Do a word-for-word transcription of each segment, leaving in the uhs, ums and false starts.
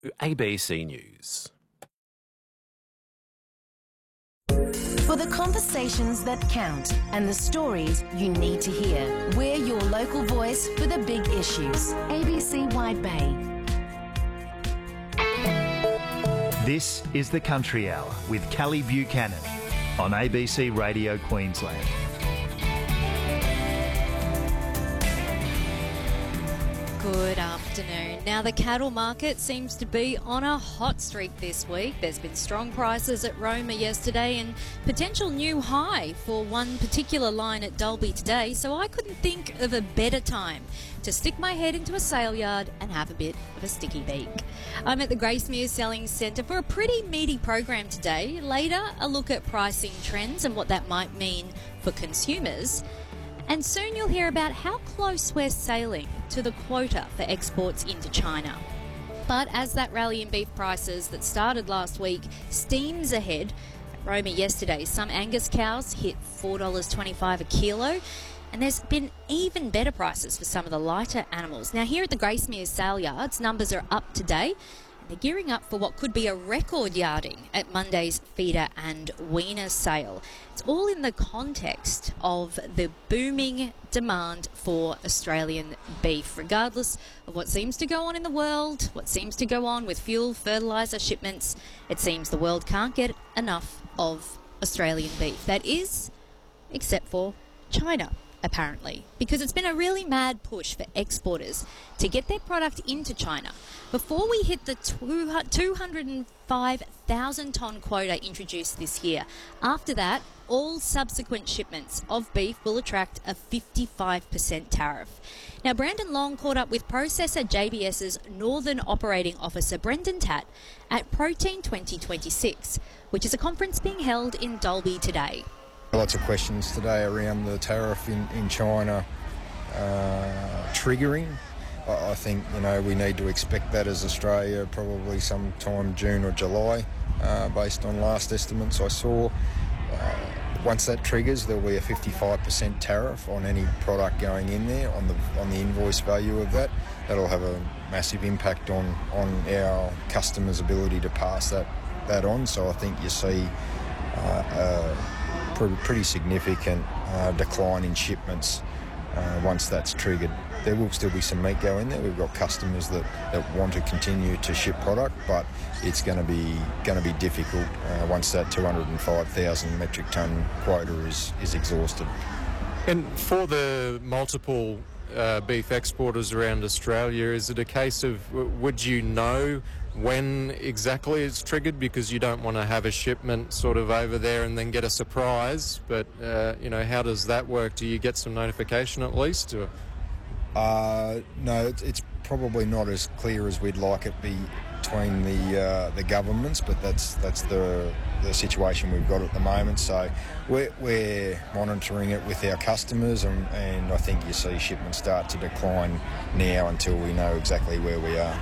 A B C News. For the conversations that count and the stories you need to hear, we're your local voice for the big issues. A B C Wide Bay. This is the Country Hour with Callie Buchanan on A B C Radio Queensland. Good afternoon. Now, the cattle market seems to be on a hot streak this week. There's been strong prices at Roma yesterday and potential new high for one particular line at Dalby today, so I couldn't think of a better time to stick my head into a sale yard and have a bit of a sticky beak. I'm at the Gracemere Selling Centre for a pretty meaty program today. Later, a look at pricing trends and what that might mean for consumers. And soon you'll hear about how close we're sailing to the quota for exports into China. But as that rally in beef prices that started last week steams ahead, at Roma yesterday, some Angus cows hit four dollars twenty-five a kilo, and there's been even better prices for some of the lighter animals. Now, here at the Gracemere sale yards, numbers are up today. They're gearing up for what could be a record yarding at Monday's feeder and weaner sale. It's all in the context of the booming demand for Australian beef, regardless of what seems to go on in the world, what seems to go on with fuel, fertiliser shipments. It seems the world can't get enough of Australian beef. That is, except for China, apparently, because it's been a really mad push for exporters to get their product into China before we hit the two hundred five thousand tonne quota introduced this year. After that, all subsequent shipments of beef will attract a fifty-five percent tariff. Now, Brandon Long caught up with Processor JBS's Northern Operating Officer Brendan Tatt at Protein twenty twenty-six, which is a conference being held in Dalby today. Lots of questions today around the tariff in, in China uh, triggering. I, I think, you know, we need to expect that as Australia probably sometime June or July, uh, based on last estimates I saw. Uh, once that triggers, there'll be a fifty-five percent tariff on any product going in there, on the on the invoice value of that. That'll have a massive impact on, on our customers' ability to pass that, that on. So I think you see uh, uh, pretty significant uh, decline in shipments uh, once that's triggered. There will still be some meat go in there. We've got customers that, that want to continue to ship product, but it's going to be going to be difficult uh, once that two hundred five thousand metric tonne quota is, is exhausted. And for the multiple uh, beef exporters around Australia, is it a case of, would you know when exactly it's triggered, because you don't want to have a shipment sort of over there and then get a surprise, but uh, you know, how does that work? Do you get some notification at least? Or? Uh, no, it's, it's probably not as clear as we'd like it be between the uh, the governments, but that's that's the the situation we've got at the moment. So we're, we're monitoring it with our customers, and, and I think you see shipments start to decline now until we know exactly where we are.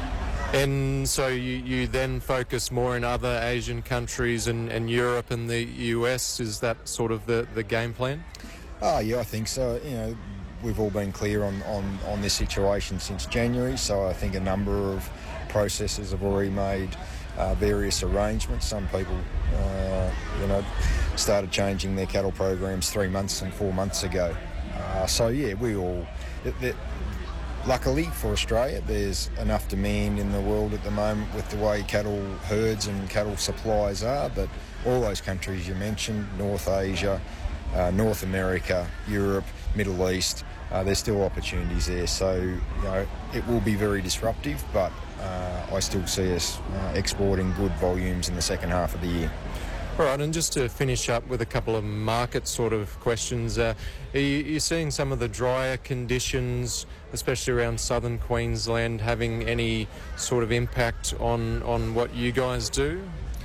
And so you, you then focus more in other Asian countries and, and Europe and the U S. Is that sort of the, the game plan? Oh, yeah, I think so. You know, we've all been clear on, on, on this situation since January, so I think a number of processors have already made uh, various arrangements. Some people, uh, you know, started changing their cattle programs three months and four months ago. Uh, so, yeah, we all... It, it, Luckily for Australia, there's enough demand in the world at the moment with the way cattle herds and cattle supplies are, but all those countries you mentioned, North Asia, uh, North America, Europe, Middle East, uh, there's still opportunities there. So, you know, it will be very disruptive, but uh, I still see us uh, exporting good volumes in the second half of the year. All right, and just to finish up with a couple of market sort of questions, uh, are you, you seeing some of the drier conditions, especially around southern Queensland, having any sort of impact on, on what you guys do?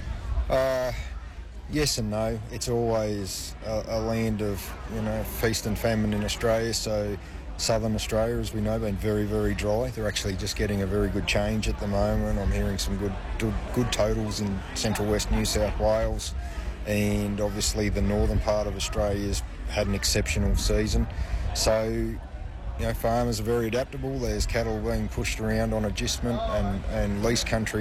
Uh, yes and no. It's always a, a land of, you know, feast and famine in Australia, so southern Australia, as we know, been very, very dry. They're actually just getting a very good change at the moment. I'm hearing some good, good, good totals in central west New South Wales, and obviously the northern part of Australia's had an exceptional season. So you know, farmers are very adaptable. There's cattle being pushed around on agistment and, and lease country